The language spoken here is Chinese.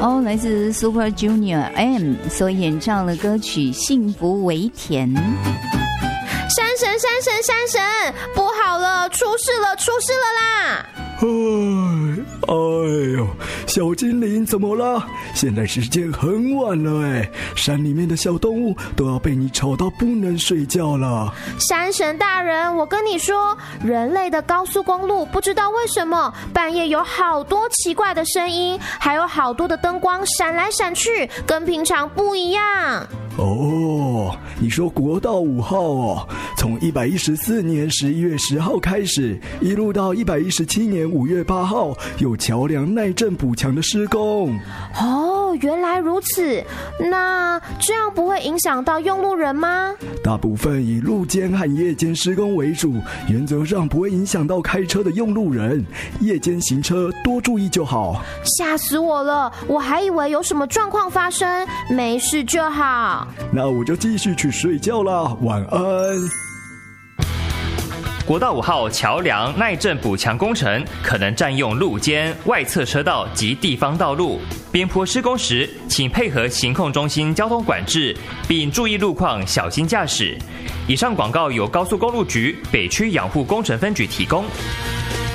哦，来自 Super Junior M 所演唱的歌曲《幸福为甜》。 山神，不好了，出事了啦！ 哎呦，小精灵怎么了？现在时间很晚了哎，山里面的小动物都要被你吵到不能睡觉了。 山神大人，我跟你说，人类的高速公路不知道为什么半夜有好多奇怪的声音，还有好多的灯光闪来闪去，跟平常不一样。 哦，你说国道5号哦，从114年11月10号开始，一路到117年5月8号，有桥梁耐震补强的施工。 哦，原来如此，那这样不会影响到用路人吗？ 大部分以路间和夜间施工为主，原则上不会影响到开车的用路人，夜间行车多注意就好。 吓死我了，我还以为有什么状况发生，没事就好。 那我就继续去睡觉啦，晚安。 国道5号桥梁耐震补强工程可能占用路肩、外侧车道及地方道路。边坡施工时，请配合行控中心交通管制，并注意路况，小心驾驶。以上广告由高速公路局北区养护工程分局提供。